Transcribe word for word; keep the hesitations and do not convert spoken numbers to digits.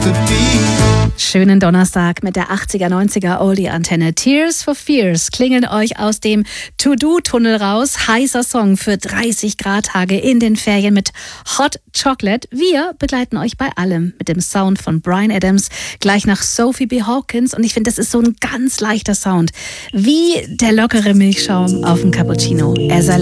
to be. Schönen Donnerstag mit der achtziger, neunziger Oldie-Antenne. Tears for Fears klingeln euch aus dem To-Do-Tunnel raus. Heißer Song für dreißig Grad Tage in den Ferien mit Hot Chocolate. Wir begleiten euch bei allem mit dem Sound von Bryan Adams, gleich nach Sophie B. Hawkins. Und ich finde, das ist so ein ganz leichter Sound, wie der lockere Milchschaum auf dem Cappuccino. Er